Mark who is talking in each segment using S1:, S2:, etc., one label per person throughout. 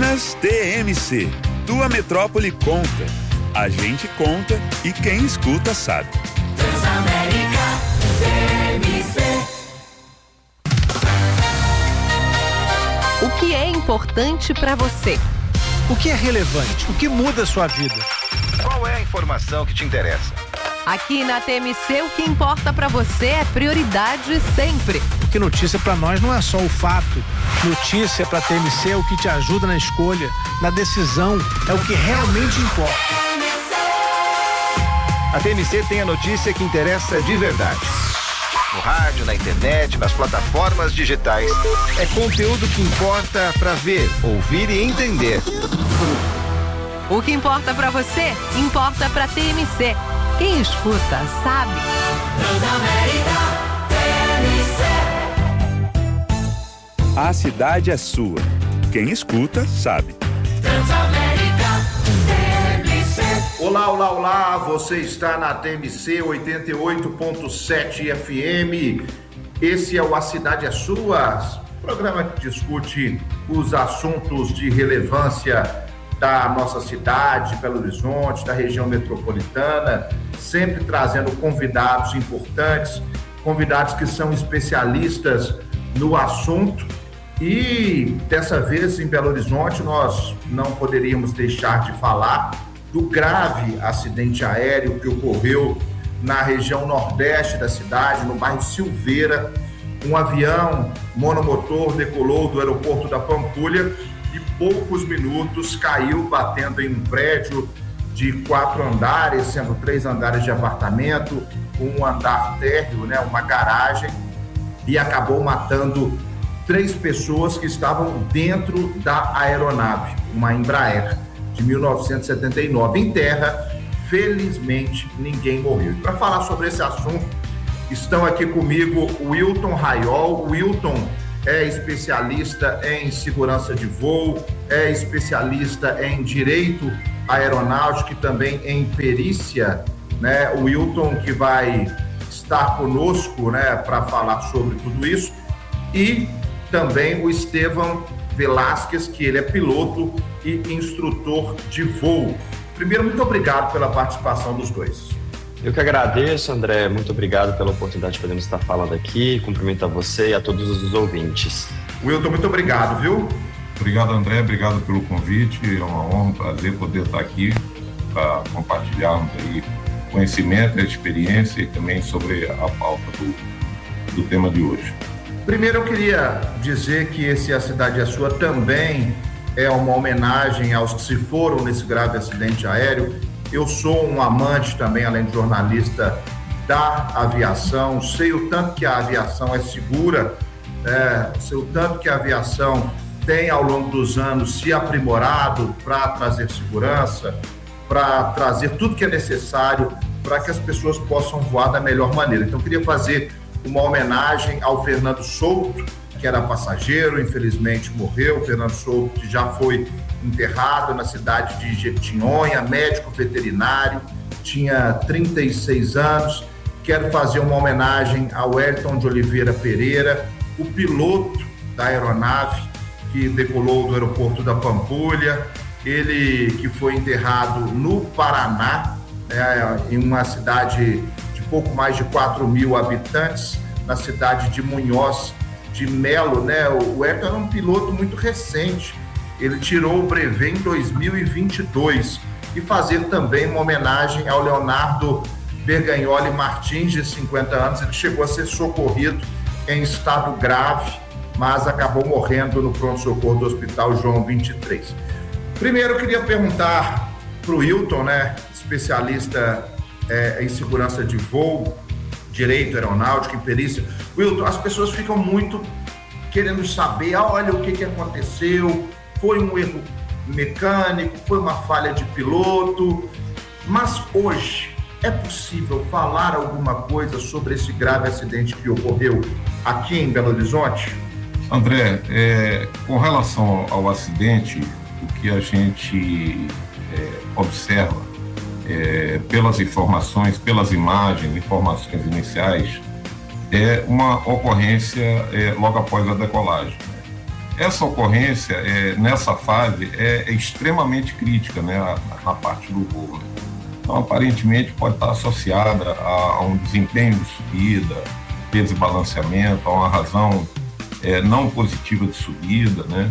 S1: Buenas TMC. Tua metrópole conta. A gente conta e quem escuta sabe.
S2: Transamérica TMC.
S3: O que é importante para você?
S4: O que é relevante? O que muda a sua vida?
S5: Qual é a informação que te interessa?
S3: Aqui na TMC, o que importa para você é prioridade sempre.
S4: Porque notícia para nós não é só o fato. Notícia para a TMC é o que te ajuda na escolha, na decisão, é o que realmente importa.
S5: A TMC tem a notícia que interessa de verdade. No rádio, na internet, nas plataformas digitais. É conteúdo que importa para ver, ouvir e entender.
S3: O que importa para você, importa para TMC. Quem escuta, sabe.
S2: Transamérica TMC.
S1: A cidade é sua. Quem escuta, sabe.
S2: Transamérica TMC.
S6: Olá, olá, olá, você está na TMC 88.7 FM. Esse é o A Cidade é Sua, programa que discute os assuntos de relevância da nossa cidade, Belo Horizonte, da região metropolitana, sempre trazendo convidados importantes, convidados que são especialistas no assunto. E dessa vez em Belo Horizonte nós não poderíamos deixar de falar do grave acidente aéreo que ocorreu na região nordeste da cidade, no bairro Silveira. Um avião monomotor decolou do aeroporto da Pampulha e poucos minutos caiu batendo em um prédio de 4 andares, sendo 3 andares de apartamento, um andar térreo, uma garagem, e acabou matando 3 pessoas que estavam dentro da aeronave, uma Embraer de 1979. Em terra, felizmente, ninguém morreu. Para falar sobre esse assunto, estão aqui comigo o Wilton Raiol. O Wilton é especialista em segurança de voo, é especialista em direito aeronáutico e também em perícia, O Wilton que vai estar conosco, para falar sobre tudo isso. E também o Estevão Velasquez, que ele é piloto e instrutor de voo. Primeiro, muito obrigado pela participação dos dois.
S7: Eu que agradeço, André. Muito obrigado pela oportunidade de podermos estar falando aqui. Cumprimento a você e a todos os ouvintes.
S6: Wilton, muito obrigado, viu?
S8: Obrigado, André. Obrigado pelo convite. É uma honra, um prazer poder estar aqui para compartilharmos aí conhecimento, experiência e também sobre a pauta do tema de hoje.
S6: Primeiro, eu queria dizer que esse A Cidade é Sua também é uma homenagem aos que se foram nesse grave acidente aéreo. Eu sou um amante também, além de jornalista, da aviação. Sei o tanto que a aviação é segura, sei o tanto que a aviação tem, ao longo dos anos, se aprimorado para trazer segurança, para trazer tudo que é necessário para que as pessoas possam voar da melhor maneira. Então, eu queria fazer uma homenagem ao Fernando Souto, que era passageiro, infelizmente morreu. O Fernando Souto, que já foi enterrado na cidade de Jequitinhonha, médico veterinário, tinha 36 anos. Quero fazer uma homenagem ao Elton de Oliveira Pereira, o piloto da aeronave que decolou do aeroporto da Pampulha, ele que foi enterrado no Paraná, em uma cidade de pouco mais de 4.000 habitantes, na cidade de Munhoz de Melo, O Elton era um piloto muito recente. Ele tirou o brevet em 2022. E fazer também uma homenagem ao Leonardo Bergagnoli Martins, de 50 anos. Ele chegou a ser socorrido em estado grave, mas acabou morrendo no pronto-socorro do Hospital João 23. Primeiro, eu queria perguntar para o Wilton, especialista em segurança de voo, direito aeronáutico e perícia. Wilton, as pessoas ficam muito querendo saber, olha o que aconteceu, foi um erro mecânico, foi uma falha de piloto, mas hoje é possível falar alguma coisa sobre esse grave acidente que ocorreu aqui em Belo Horizonte?
S8: André, com relação ao acidente, o que a gente observa pelas informações, pelas imagens, informações iniciais, é uma ocorrência logo após a decolagem. essa ocorrência, nessa fase, é extremamente crítica, né, na parte do voo. Né? Então, aparentemente, pode estar associada a um desempenho de subida, peso e balanceamento, a uma razão não positiva de subida, né?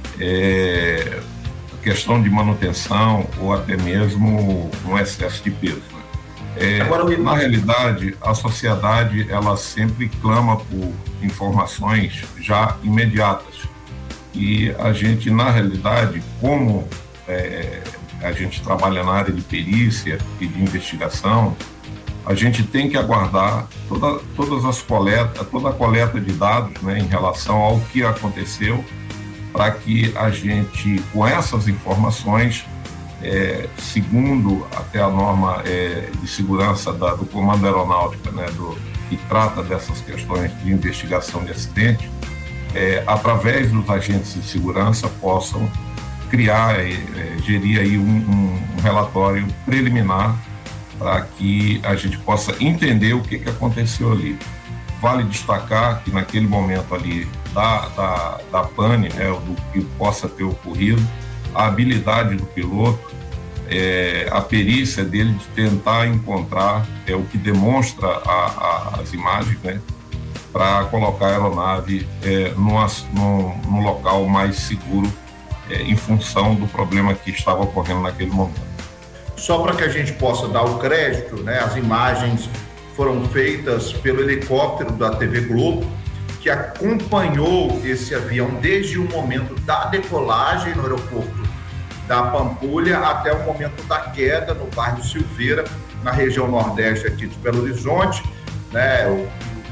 S8: Questão de manutenção ou até mesmo um excesso de peso. Né? Na realidade, a sociedade ela sempre clama por informações já imediatas e a gente, na realidade, como a gente trabalha na área de perícia e de investigação, a gente tem que aguardar toda a coleta de dados, né, em relação ao que aconteceu, para que a gente, com essas informações, segundo até a norma de segurança do Comando Aeronáutica, né, que trata dessas questões de investigação de acidente, através dos agentes de segurança possam criar, gerir aí um relatório preliminar para que a gente possa entender o que aconteceu ali. Vale destacar que naquele momento ali da pane, né, do que possa ter ocorrido, a habilidade do piloto, a perícia dele de tentar encontrar o que demonstra as imagens, né, para colocar a aeronave num local mais seguro em função do problema que estava ocorrendo naquele momento.
S6: Só para que a gente possa dar o crédito, né, as imagens foram feitas pelo helicóptero da TV Globo, que acompanhou esse avião desde o momento da decolagem no aeroporto da Pampulha até o momento da queda no bairro Silveira, na região nordeste aqui de Belo Horizonte, né? O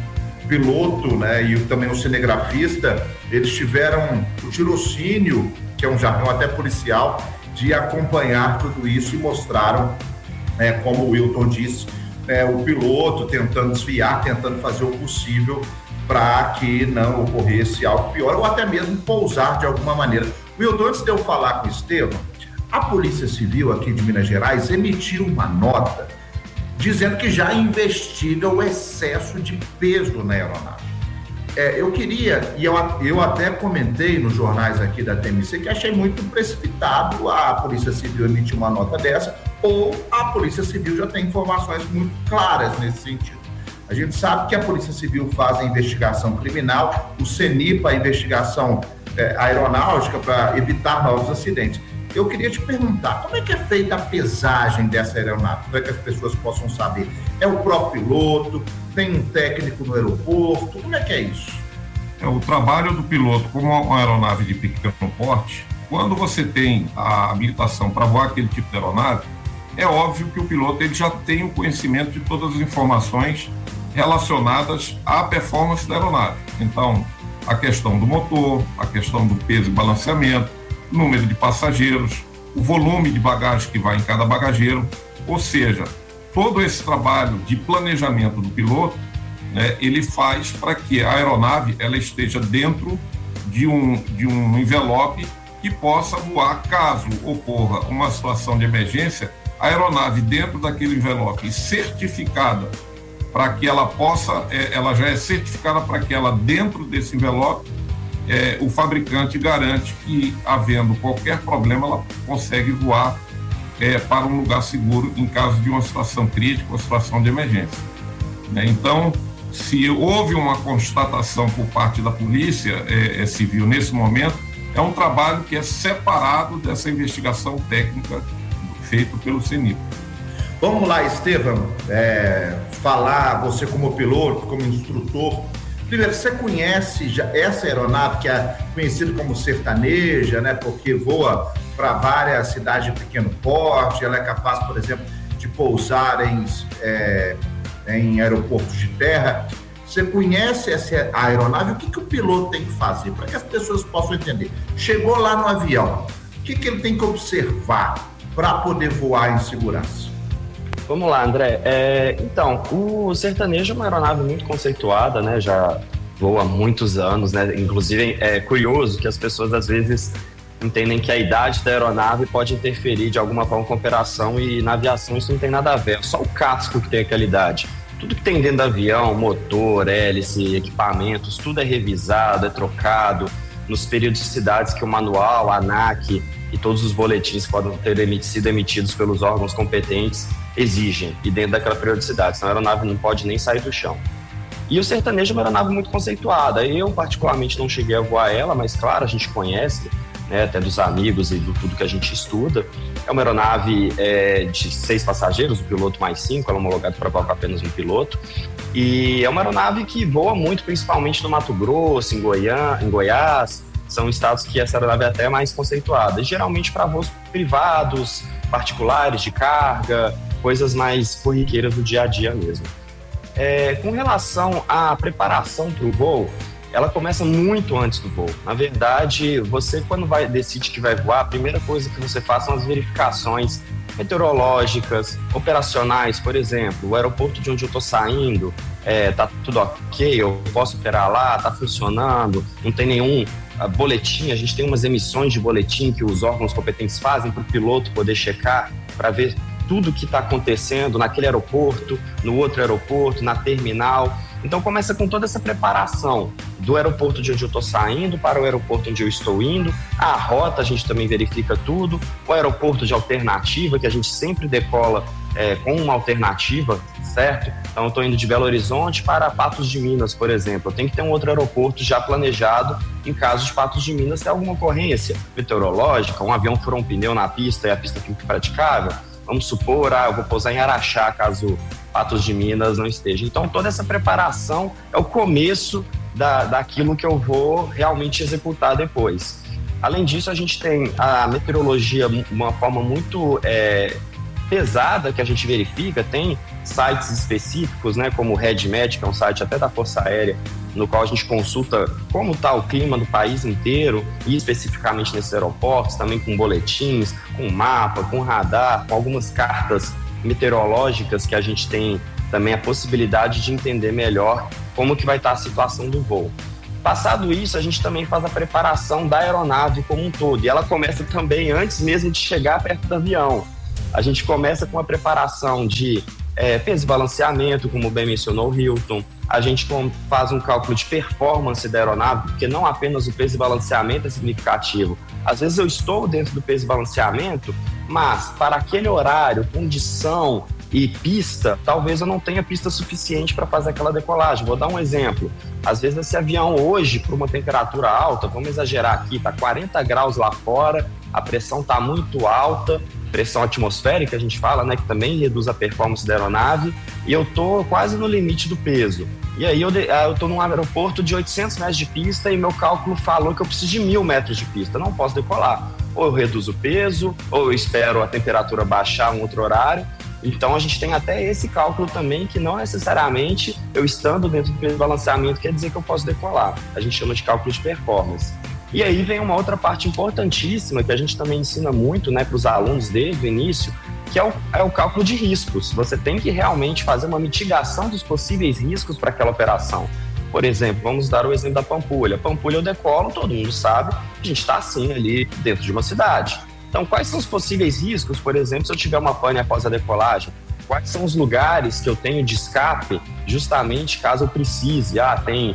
S6: piloto, né, e também o cinegrafista, eles tiveram o tirocínio, que é um jargão até policial, de acompanhar tudo isso e mostraram, como o Wilton disse, o piloto tentando desviar, tentando fazer o possível para que não ocorresse algo pior ou até mesmo pousar de alguma maneira. Wilton, antes de eu falar com o Estevam, a Polícia Civil aqui de Minas Gerais emitiu uma nota dizendo que já investiga o excesso de peso na aeronave. Eu queria, e eu até comentei nos jornais aqui da TMC, que achei muito precipitado a Polícia Civil emitir uma nota dessa, ou a Polícia Civil já tem informações muito claras nesse sentido. A gente sabe que a Polícia Civil faz a investigação criminal, o CENIPA a investigação aeronáutica para evitar novos acidentes. Eu queria te perguntar, como é que é feita a pesagem dessa aeronave? Como é que as pessoas possam saber? É o próprio piloto? Tem um técnico no aeroporto? Como é que é isso?
S8: O trabalho do piloto, como uma aeronave de pequeno porte, quando você tem a habilitação para voar aquele tipo de aeronave, é óbvio que o piloto ele já tem o conhecimento de todas as informações relacionadas à performance da aeronave. Então, a questão do motor, a questão do peso e balanceamento, número de passageiros, o volume de bagagem que vai em cada bagageiro, ou seja, todo esse trabalho de planejamento do piloto, né, ele faz para que a aeronave ela esteja dentro de um envelope que possa voar caso ocorra uma situação de emergência, a aeronave dentro daquele envelope certificada para que ela possa, ela já é certificada para que ela dentro desse envelope o fabricante garante que, havendo qualquer problema, ela consegue voar para um lugar seguro em caso de uma situação crítica ou situação de emergência. Então, se houve uma constatação por parte da Polícia Civil nesse momento, é um trabalho que é separado dessa investigação técnica feita pelo CENIPA.
S6: Vamos lá, Estevam, falar, você como piloto, como instrutor. Primeiro, você conhece já essa aeronave que é conhecida como sertaneja, né? Porque voa para várias cidades de pequeno porte, ela é capaz, por exemplo, de pousar em aeroportos de terra. Você conhece essa aeronave? O que o piloto tem que fazer para que as pessoas possam entender? Chegou lá no avião, o que ele tem que observar para poder voar em segurança?
S7: Vamos lá, André. Então, o sertanejo é uma aeronave muito conceituada, né? Já voa há muitos anos, né? Inclusive, é curioso que as pessoas, às vezes, entendem que a idade da aeronave pode interferir de alguma forma com a operação e na aviação isso não tem nada a ver. Só o casco que tem aquela idade. Tudo que tem dentro do avião, motor, hélice, equipamentos, tudo é revisado, é trocado. nos periodicidades que o manual, a ANAC e todos os boletins que podem ter sido emitidos pelos órgãos competentes exigem, e dentro daquela periodicidade, senão a aeronave não pode nem sair do chão. E o sertanejo é uma aeronave muito conceituada. Eu, particularmente, não cheguei a voar ela, mas, claro, a gente conhece, né, até dos amigos e de tudo que a gente estuda. É uma aeronave de 6 passageiros, o piloto mais 5, ela é homologada para voar com apenas um piloto. E é uma aeronave que voa muito, principalmente no Mato Grosso, em Goiás. São estados que essa aeronave é até mais conceituada. E, geralmente para voos privados, particulares, de carga, coisas mais corriqueiras do dia a dia mesmo. Com relação à preparação para o voo, ela começa muito antes do voo. Na verdade, você quando decide que vai voar, a primeira coisa que você faz são as verificações meteorológicas, operacionais. Por exemplo, o aeroporto de onde eu estou saindo, tá tudo ok, eu posso operar lá, tá funcionando, não tem nenhum boletim. A gente tem umas emissões de boletim que os órgãos competentes fazem para o piloto poder checar, para ver tudo que está acontecendo naquele aeroporto, no outro aeroporto, na terminal. Então começa com toda essa preparação do aeroporto de onde eu estou saindo para o aeroporto onde eu estou indo. A rota a gente também verifica tudo. O aeroporto de alternativa, que a gente sempre decola com uma alternativa, certo? Então eu estou indo de Belo Horizonte para Patos de Minas, por exemplo. Eu tenho que ter um outro aeroporto já planejado em caso de Patos de Minas ter alguma ocorrência meteorológica, um avião furou um pneu na pista e a pista fica impraticável. Vamos supor, eu vou pousar em Araxá caso Patos de Minas não esteja. Então toda essa preparação é o começo daquilo que eu vou realmente executar depois. Além disso, a gente tem a meteorologia, uma forma muito pesada que a gente verifica. Tem sites específicos, né, como o RedMet, que é um site até da Força Aérea, no qual a gente consulta como está o clima do país inteiro e especificamente nesses aeroportos, também com boletins, com mapa, com radar, com algumas cartas meteorológicas que a gente tem também a possibilidade de entender melhor como que vai estar a situação do voo. Passado isso, a gente também faz a preparação da aeronave como um todo, e ela começa também antes mesmo de chegar perto do avião. A gente começa com a preparação de peso e balanceamento, como bem mencionou o Hilton. A gente faz um cálculo de performance da aeronave, porque não apenas o peso e balanceamento é significativo. Às vezes eu estou dentro do peso e balanceamento, mas para aquele horário, condição e pista, talvez eu não tenha pista suficiente para fazer aquela decolagem. Vou dar um exemplo. Às vezes esse avião hoje, por uma temperatura alta, vamos exagerar aqui, está 40 graus lá fora, a pressão está muito alta, pressão atmosférica, a gente fala, né, que também reduz a performance da aeronave, e eu tô quase no limite do peso. E aí eu tô num aeroporto de 800 metros de pista e meu cálculo falou que eu preciso de 1.000 metros de pista, não posso decolar. Ou eu reduzo o peso, ou eu espero a temperatura baixar um outro horário. Então a gente tem até esse cálculo também, que não necessariamente eu estando dentro do peso de balanceamento quer dizer que eu posso decolar. A gente chama de cálculo de performance. E aí vem uma outra parte importantíssima que a gente também ensina muito, né, para os alunos desde o início, que é o cálculo de riscos. Você tem que realmente fazer uma mitigação dos possíveis riscos para aquela operação. Por exemplo, vamos dar o exemplo da Pampulha. Pampulha eu decolo, todo mundo sabe, a gente está assim ali dentro de uma cidade. Então, quais são os possíveis riscos, por exemplo, se eu tiver uma pane após a decolagem? Quais são os lugares que eu tenho de escape, justamente caso eu precise? Tem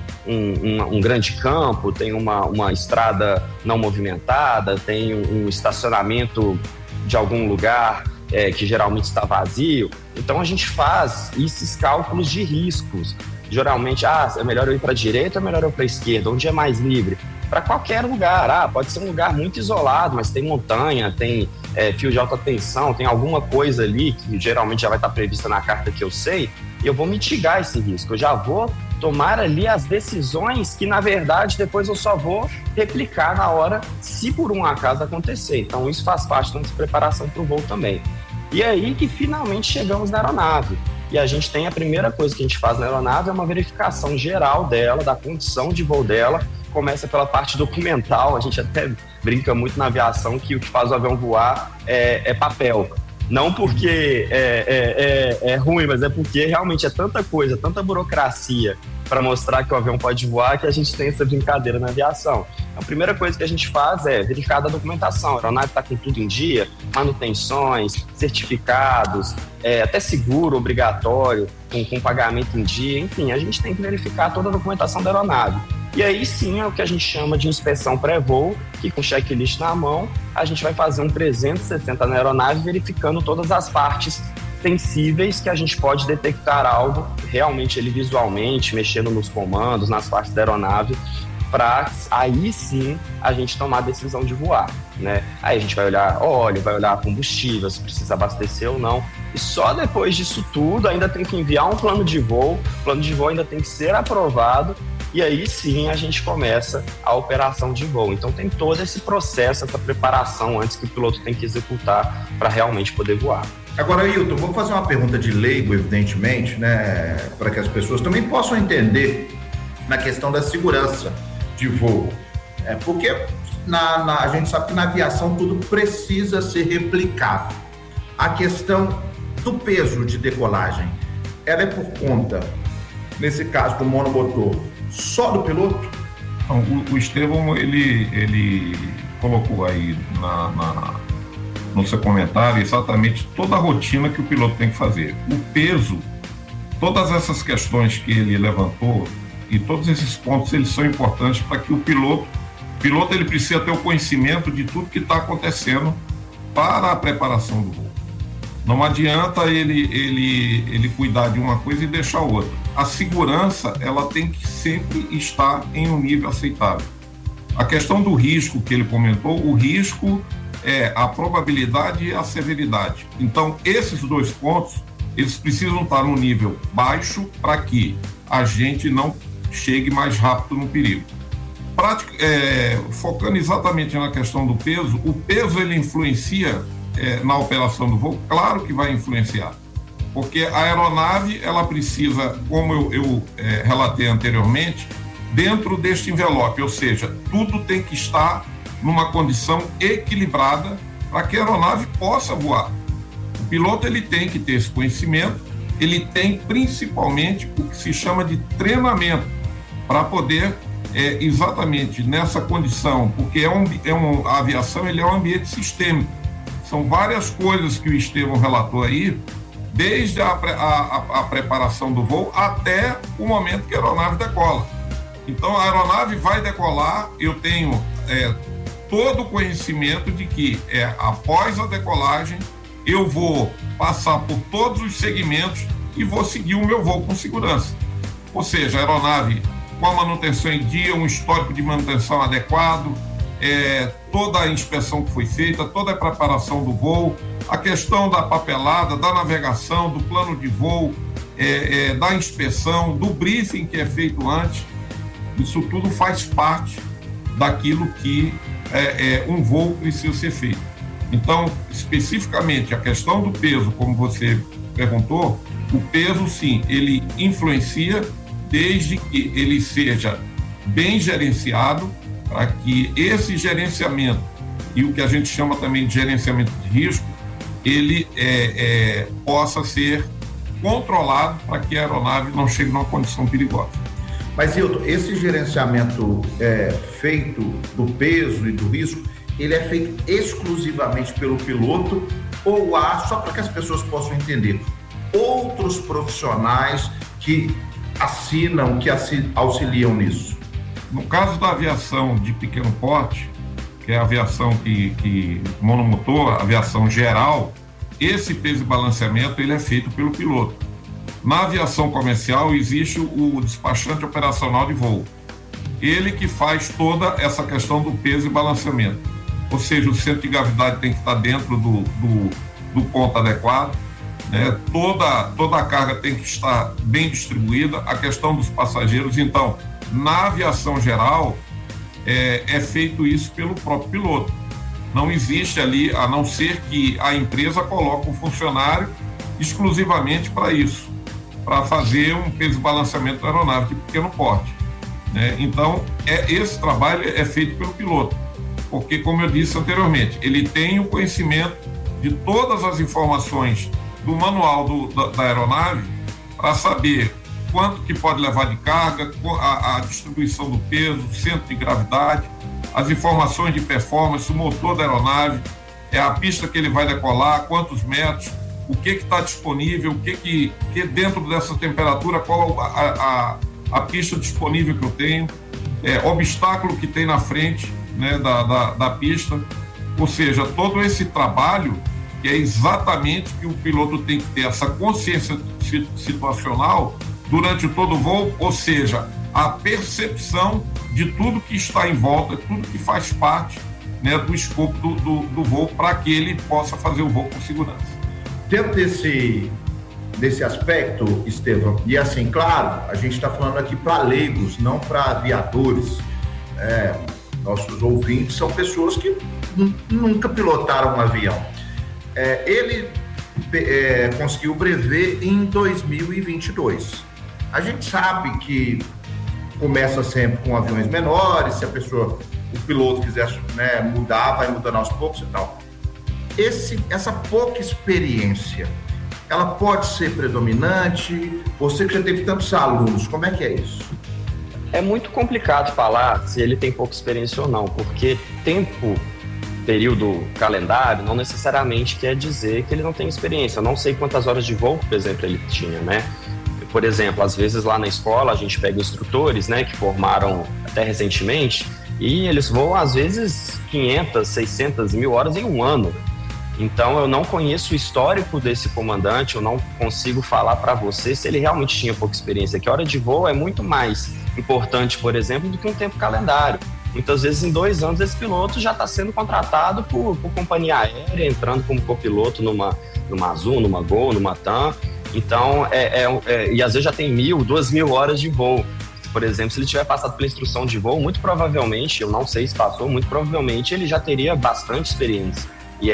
S7: um grande campo, tem uma estrada não movimentada, tem um estacionamento de algum lugar que geralmente está vazio. Então, a gente faz esses cálculos de riscos. Geralmente, é melhor eu ir para a direita ou é melhor eu ir para a esquerda? Onde é mais livre? Para qualquer lugar. Pode ser um lugar muito isolado, mas tem montanha, tem fio de alta tensão, tem alguma coisa ali que geralmente já vai estar prevista na carta que eu sei, e eu vou mitigar esse risco. Eu já vou tomar ali as decisões que, na verdade, depois eu só vou replicar na hora, se por um acaso acontecer. Então, isso faz parte da nossa preparação para o voo também. E aí que finalmente chegamos na aeronave. E a gente tem a primeira coisa que a gente faz na aeronave é uma verificação geral dela, da condição de voo dela. Começa pela parte documental. A gente até brinca muito na aviação que o que faz o avião voar é papel. Não porque é ruim, mas é porque realmente é tanta coisa, tanta burocracia para mostrar que o avião pode voar, que a gente tem essa brincadeira na aviação. A primeira coisa que a gente faz é verificar a documentação. A aeronave está com tudo em dia, manutenções, certificados, até seguro obrigatório, com pagamento em dia. Enfim, a gente tem que verificar toda a documentação da aeronave. E aí sim é o que a gente chama de inspeção pré-voo, que com checklist na mão, a gente vai fazer um 360 na aeronave, verificando todas as partes sensíveis que a gente pode detectar algo, realmente ele visualmente, mexendo nos comandos, nas partes da aeronave, para aí sim a gente tomar a decisão de voar, né? Aí a gente vai olhar óleo, vai olhar combustível, se precisa abastecer ou não. E só depois disso tudo ainda tem que enviar um plano de voo, o plano de voo ainda tem que ser aprovado, e aí sim a gente começa a operação de voo. Então tem todo esse processo, essa preparação antes que o piloto tem que executar para realmente poder voar.
S6: Agora, Ailton, vou fazer uma pergunta de leigo, evidentemente, né, para que as pessoas também possam entender na questão da segurança de voo. Porque a gente sabe que na aviação tudo precisa ser replicado. A questão do peso de decolagem, ela é por conta, nesse caso do monomotor, só do piloto?
S8: Então, o Estevão, ele colocou aí no seu comentário exatamente toda a rotina que o piloto tem que fazer. O peso, todas essas questões que ele levantou e todos esses pontos, eles são importantes para que o piloto ele precisa ter o conhecimento de tudo que está acontecendo para a preparação do voo. Não adianta ele cuidar de uma coisa e deixar outra. A segurança, ela tem que sempre estar em um nível aceitável. A questão do risco que ele comentou, o risco é a probabilidade e a severidade. Então, esses dois pontos, eles precisam estar no nível baixo para que a gente não chegue mais rápido no perigo. Focando exatamente na questão do peso, o peso ele influencia na operação do voo? Claro que vai influenciar, porque a aeronave ela precisa, como eu relatei anteriormente, dentro deste envelope, ou seja, tudo tem que estar numa condição equilibrada para que a aeronave possa voar. O piloto ele tem que ter esse conhecimento, ele tem principalmente o que se chama de treinamento para poder exatamente nessa condição, porque a aviação ele é um ambiente sistêmico. São várias coisas que o Estevão relatou aí, desde a preparação do voo até o momento que a aeronave decola. Então a aeronave vai decolar, eu tenho todo o conhecimento de que após a decolagem eu vou passar por todos os segmentos e vou seguir o meu voo com segurança. Ou seja, a aeronave com a manutenção em dia, um histórico de manutenção adequado, toda a inspeção que foi feita, toda a preparação do voo, a questão da papelada, da navegação, do plano de voo, da inspeção, do briefing que é feito antes. Isso tudo faz parte daquilo que um voo precisa ser feito. Então, especificamente, a questão do peso, como você perguntou, o peso, sim, ele influencia desde que ele seja bem gerenciado, para que esse gerenciamento e o que a gente chama também de gerenciamento de risco, ele possa ser controlado para que a aeronave não chegue numa condição perigosa.
S6: Mas, Ailton, esse gerenciamento feito do peso e do risco, ele é feito exclusivamente pelo piloto ou há, só para que as pessoas possam entender, outros profissionais que assinam, que auxiliam nisso?
S8: No caso da aviação de pequeno porte, que é a aviação que monomotor, a aviação geral, esse peso e balanceamento ele é feito pelo piloto. Na aviação comercial existe o despachante operacional de voo. Ele que faz toda essa questão do peso e balanceamento. Ou seja, o centro de gravidade tem que estar dentro do ponto adequado, né? Toda a carga tem que estar bem distribuída, a questão dos passageiros. Então, na aviação geral, é feito isso pelo próprio piloto. Não existe ali, a não ser que a empresa coloque um funcionário exclusivamente para isso, para fazer um peso e balanceamento da aeronave de pequeno porte, né? Então, esse trabalho é feito pelo piloto, porque, como eu disse anteriormente, ele tem o conhecimento de todas as informações do manual da aeronave para saber quanto que pode levar de carga, a distribuição do peso, o centro de gravidade, as informações de performance, o motor da aeronave, a pista que ele vai decolar, quantos metros, o que está disponível, o que dentro dessa temperatura, qual a pista disponível que eu tenho. obstáculo que tem na frente, né, da pista. Ou seja, todo esse trabalho que é exatamente que o piloto tem que ter essa consciência situacional durante todo o voo, ou seja, a percepção de tudo que está em volta, tudo que faz parte, né, do escopo do voo, para que ele possa fazer o voo com segurança.
S6: Dentro desse aspecto, Estevão, e assim, claro, a gente está falando aqui para leigos, não para aviadores. Nossos ouvintes são pessoas que nunca pilotaram um avião. Ele conseguiu o brevet em 2022. A gente sabe que começa sempre com aviões menores, se o piloto quiser, né, mudar, vai mudando aos poucos e tal. Essa pouca experiência, ela pode ser predominante? Você que já teve tantos alunos, como é que é isso?
S7: É muito complicado falar se ele tem pouca experiência ou não, porque período, calendário, não necessariamente quer dizer que ele não tem experiência. Eu não sei quantas horas de voo, por exemplo, ele tinha, né? Por exemplo, às vezes lá na escola a gente pega instrutores, né, que formaram até recentemente, e eles voam às vezes 500, 600 mil horas em um ano. Então eu não conheço o histórico desse comandante, eu não consigo falar para você se ele realmente tinha pouca experiência, que a hora de voo é muito mais importante, por exemplo, do que um tempo calendário. Muitas vezes em 2 anos esse piloto já está sendo contratado por companhia aérea, entrando como copiloto numa Azul, numa Gol, numa TAM. Então, e às vezes já tem 1.000, 2.000 horas de voo. Por exemplo, se ele tiver passado pela instrução de voo, muito provavelmente, eu não sei se passou, muito provavelmente ele já teria bastante experiência. E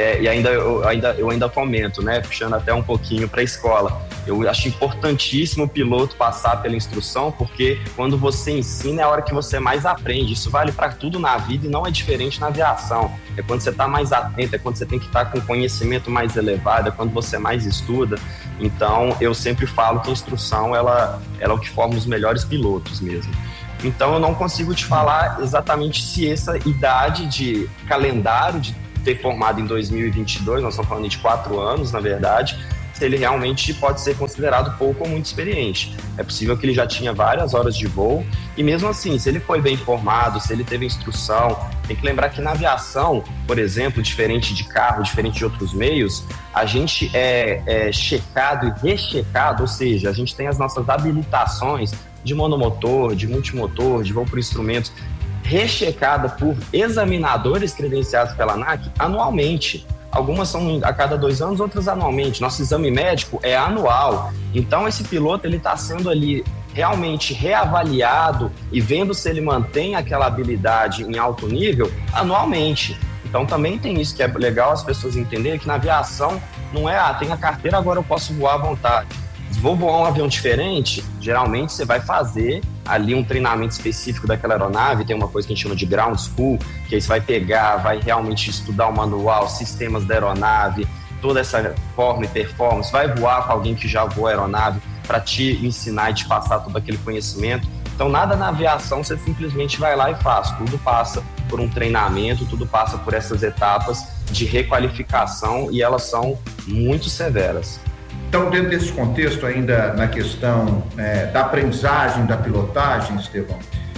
S7: eu ainda comento, né, puxando até um pouquinho para a escola. Eu acho importantíssimo o piloto passar pela instrução, porque quando você ensina é a hora que você mais aprende. Isso vale para tudo na vida e não é diferente na aviação. É quando você está mais atento, é quando você tem que estar com conhecimento mais elevado, é quando você mais estuda. Então, eu sempre falo que a instrução ela é o que forma os melhores pilotos mesmo. Então, eu não consigo te falar exatamente se essa idade de calendário de ter formado em 2022, nós estamos falando de 4 anos, na verdade, se ele realmente pode ser considerado pouco ou muito experiente. É possível que ele já tinha várias horas de voo, e mesmo assim, se ele foi bem formado, se ele teve instrução, tem que lembrar que na aviação, por exemplo, diferente de carro, diferente de outros meios, a gente é checado e rechecado, ou seja, a gente tem as nossas habilitações de monomotor, de multimotor, de voo por instrumentos, rechecada por examinadores credenciados pela ANAC anualmente. Algumas são a cada 2 anos, outras anualmente. Nosso exame médico é anual. Então, esse piloto está sendo ali realmente reavaliado e vendo se ele mantém aquela habilidade em alto nível anualmente. Então, também tem isso que é legal as pessoas entenderem, que na aviação não é, tem a carteira, agora eu posso voar à vontade. Se vou voar um avião diferente, geralmente você vai fazer ali um treinamento específico daquela aeronave, tem uma coisa que a gente chama de ground school, que aí você vai pegar, vai realmente estudar o manual, sistemas da aeronave, toda essa forma e performance, vai voar com alguém que já voou a aeronave para te ensinar e te passar todo aquele conhecimento. Então, nada na aviação você simplesmente vai lá e faz, tudo passa por um treinamento, tudo passa por essas etapas de requalificação e elas são muito severas.
S6: Então, dentro desse contexto ainda na questão da aprendizagem, da pilotagem, Estevão,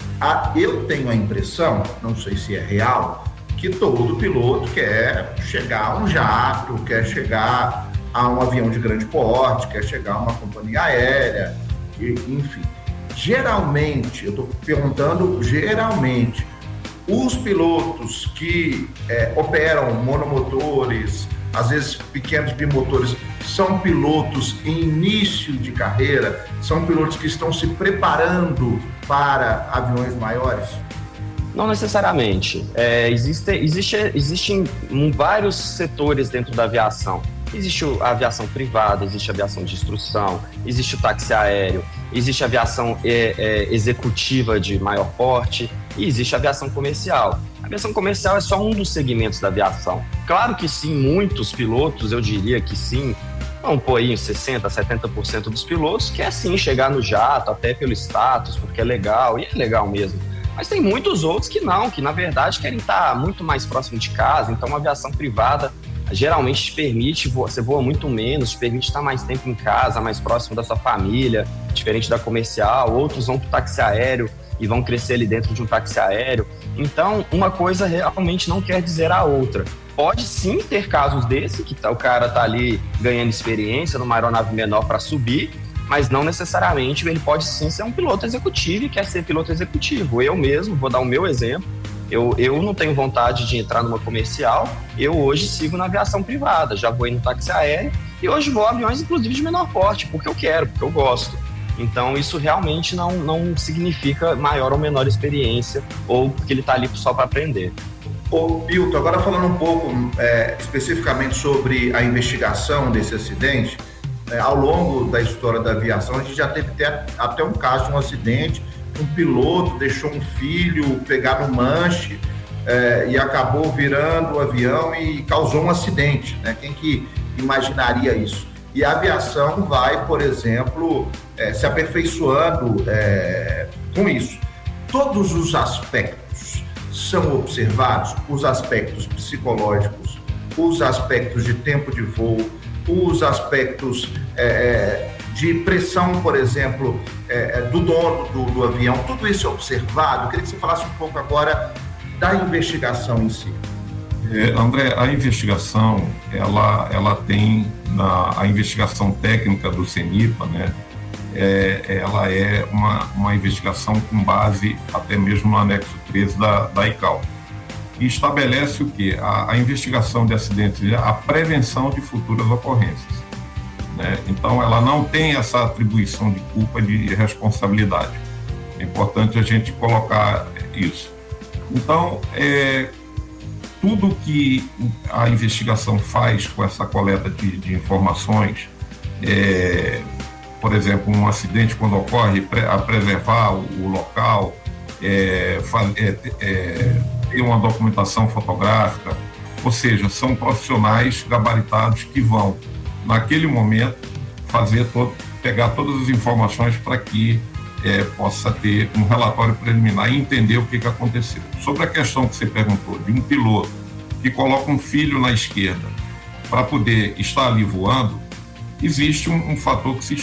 S6: eu tenho a impressão, não sei se é real, que todo piloto quer chegar a um jato, quer chegar a um avião de grande porte, quer chegar a uma companhia aérea, enfim. Geralmente, eu estou perguntando geralmente, os pilotos que operam monomotores, às vezes pequenos bimotores, são pilotos em início de carreira? São pilotos que estão se preparando para aviões maiores?
S7: Não necessariamente. Existem vários setores dentro da aviação. Existe a aviação privada, existe a aviação de instrução, existe o táxi aéreo, existe a aviação executiva de maior porte e existe a aviação comercial. A aviação comercial é só um dos segmentos da aviação. Claro que sim, muitos pilotos, eu diria que sim, vão pôr aí 60%, 70% dos pilotos quer sim chegar no jato, até pelo status, porque é legal, e é legal mesmo. Mas tem muitos outros que não, que na verdade querem estar muito mais próximo de casa, então uma aviação privada geralmente te permite, você voa muito menos, te permite estar mais tempo em casa, mais próximo da sua família, diferente da comercial. Outros vão para o táxi aéreo, e vão crescer ali dentro de um táxi aéreo. Então, uma coisa realmente não quer dizer a outra. Pode sim ter casos desse, que o cara tá ali ganhando experiência numa aeronave menor para subir, mas não necessariamente ele pode sim ser um piloto executivo e quer ser piloto executivo. Eu mesmo, vou dar o meu exemplo, eu não tenho vontade de entrar numa comercial, eu hoje sigo na aviação privada, já voei no táxi aéreo e hoje vou a aviões inclusive de menor porte, porque eu quero, porque eu gosto. Então isso realmente não significa maior ou menor experiência ou porque ele está ali só para aprender.
S6: Ô, Pilton, agora falando um pouco especificamente sobre a investigação desse acidente, ao longo da história da aviação, a gente já teve até um caso de um acidente, um piloto deixou um filho pegar no manche e acabou virando o avião e causou um acidente, né? Quem que imaginaria isso? E a aviação vai, por exemplo, se aperfeiçoando com isso. Todos os aspectos são observados, os aspectos psicológicos, os aspectos de tempo de voo, os aspectos de pressão, por exemplo, do dono do avião, tudo isso é observado. Eu queria que você falasse um pouco agora da investigação em si.
S8: André, a investigação, ela tem a investigação técnica do CENIPA, né? Ela é uma investigação com base até mesmo no anexo 13 da ICAO. E estabelece o quê? A investigação de acidentes, a prevenção de futuras ocorrências, né? Então, ela não tem essa atribuição de culpa, de responsabilidade. É importante a gente colocar isso. Então, tudo que a investigação faz com essa coleta de informações, por exemplo, um acidente quando ocorre, a preservar o local, ter uma documentação fotográfica, ou seja, são profissionais gabaritados que vão, naquele momento, pegar todas as informações para que possa ter um relatório preliminar e entender o que aconteceu. Sobre a questão que você perguntou, de um piloto que coloca um filho na esquerda para poder estar ali voando, existe um fator que se